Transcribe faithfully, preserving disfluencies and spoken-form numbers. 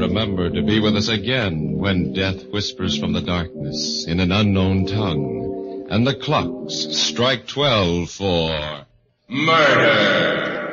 remember to be with us again when death whispers from the darkness in an unknown tongue, and the clocks strike twelve for Murder!